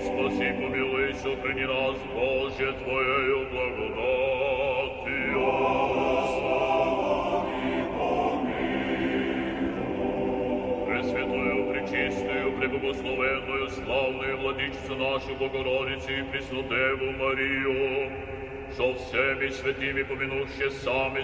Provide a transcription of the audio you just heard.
спаси, помилуй, сохрани нас, Боже, Твоею благодатью. Пресвятую, пречистую, преблагословенную, славную владычицу нашу Богородицу и Преснодеву Марию, со всеми святыми помянувши сами